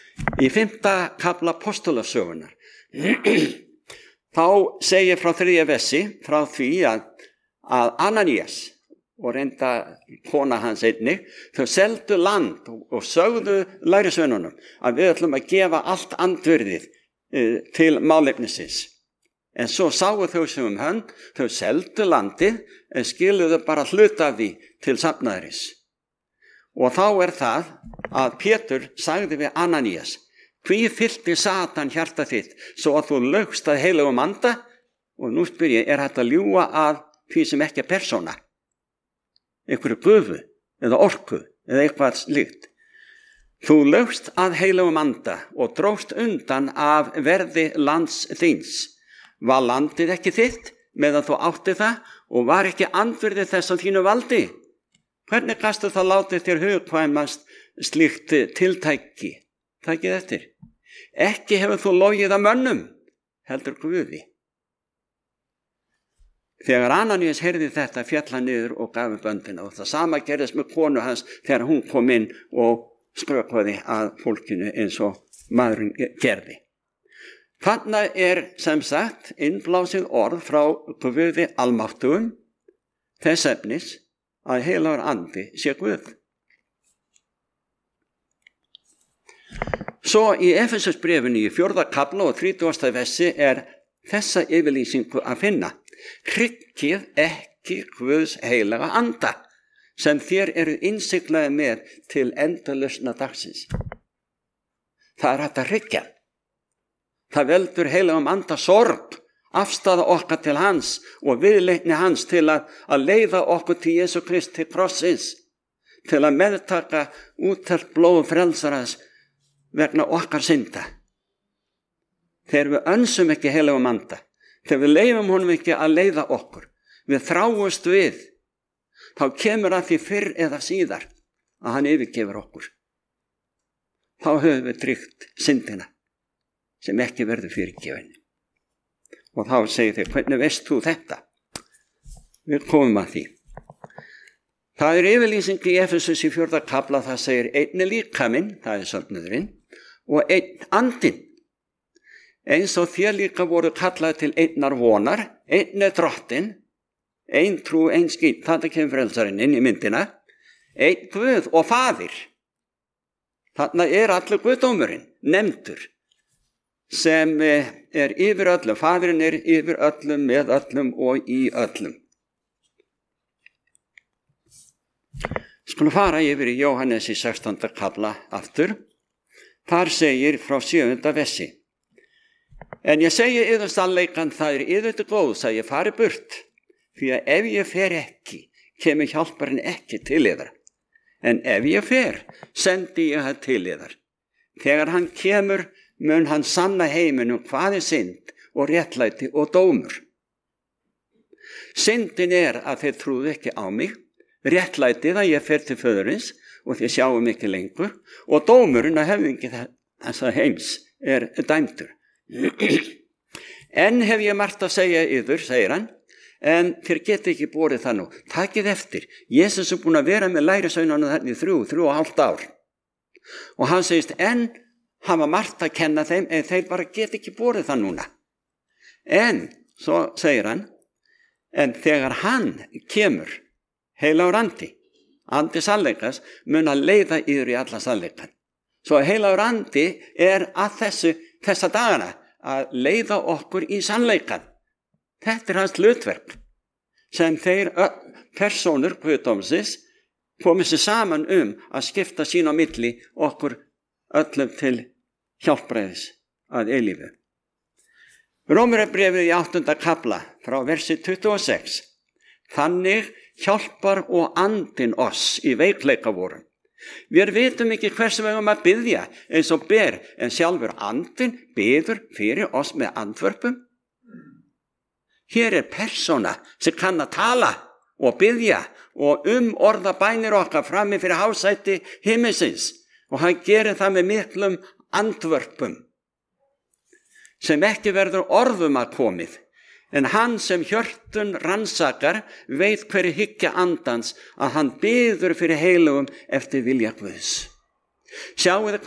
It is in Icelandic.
Í 5. kafla Apostolasögunnar þá segir frá 3. versi frá því að Ananías og reynda kona hans einnig, þau seldu land og sögðu lærisveinunum að við ætlum að gefa allt andvirðið til málefnisins. En svo sáu þau sem hönd, þau seldu landið en skiluðu bara hluta af því til safnaðarins. Og þá það að Pétur sagði við Ananías: hví fyllti Satan hjarta þitt svo að þú laugst að heilögum anda? Og nú spyr ég, hægt að ljúga að því sem ekki persóna? Einhverju gufu eða orku eða eitthvað slíkt. Þú laugst að heilögum anda og dróst undan af verði lands þíns. Var landið ekki þitt meðan þú átti það og var ekki andvirði þess á þínu valdi? Hvernig gastu það látið þér hugkvæmast slíkt tiltæki? Takið eftir. Ekki hefur þú logið að mönnum, heldur Guði. Þegar Ananías heyrði þetta féll hann niður og gaf upp öndina, og það sama gerðist með konu hans þegar hún kom inn og skrökvaði að fólkinu eins og maðurinn gerði. Þarna sem sagt innblásið orð frá Guði almáttugum þess efnis að heilagur andi sé Guð. Svo í Efesusbréfinu í 4. kafla og 30. versi þessa yfirlýsingu að finna: hryggið ekki Guðs heilaga anda sem þér eru innsiglaði með til endalausna dagsins. Það hægt að hryggja. Það veldur heilagum anda sorg, afstaða okkar til hans og viðleitni hans til að leiða okkur til Jesú Krist til krossins, til að meðtaka úttelt blóð frelsarans vegna okkar synda. Þegar við önsum ekki heilagum anda, þegar við leifum honum ekki að leiða okkur, við þráumst við, þá kemur að því fyrr eða síðar að hann yfirgefur okkur. Þá höfum við tryggt syndina sem ekki verður fyrirgefin. Og þá segir þeir: hvernig veist þú þetta? Við komum að því. Það yfirlýsing í Efesus í 4. kafla, það segir: einn líkaminn, það söfnuðurinn, og einn andinn. Eins og þér líka voru kallað til einnar vonar, einn drottinn, einn trú, einn skýt, þetta kemur frelsarinn inn í myndina, einn Guð og Faðir. Þarna allur Guðdómurinn nefndur, sem yfir öllum. Faðirinn yfir öllum, með öllum og í öllum. Skulum fara yfir í Jóhannes í 16. kafla aftur. Þar segir frá 7. versi: en ég segi yður sannleikann, það yður til góðs að ég fari burt, því að ef ég fer ekki, kemur hjálparinn ekki til yðar. En ef ég fer, sendi ég hann til yðar. Þegar hann kemur, mun hann sanna heiminum hvað synd og réttlæti og dómur. Syndin að þeir trúðu ekki á mig, réttlætið að ég fer til föðurins og þeir sjáum ekki lengur, og dómurinn að höfðingi þessa heims dæmdur. En hef ég margt að segja yður, segir hann, en þér geti ekki borið það nú. Takið eftir, Jesus búin að vera með lærisveinunum þarna í 3,5 ár. Og hann segist, en hann var margt að kenna þeim, en þeir bara geti ekki borið það núna. En, svo segir hann, en þegar hann kemur, heilagur andi sannleikas, mun að leiða yður í alla sannleikan. Svo heilagur andi að þessa dagana að leiða okkur í sannleikan. Þetta hans hlutverk sem þeir persónur guðdómsins komið sér saman að skipta sín á milli okkur öllum til hjálpræðis að eilífu. Rómarbréfið í 8. kafla frá versi 26. Þannig hjálpar og andinn oss í veikleika vorum. Við vitum ekki hversu við að biðja eins og ber, en sjálfur andinn biður fyrir oss með andvörpum. Hér persóna sem kann að tala og biðja og orða bænir okkar frammi fyrir hásæti himminsins, og hann gerir það með miklum andvörpum sem ekki verður orðum að komið. En hann sem hjörtun rannsakar veit hverju hyggja andans, að hann biður fyrir heilugum eftir vilja Guðs. Sjáu þið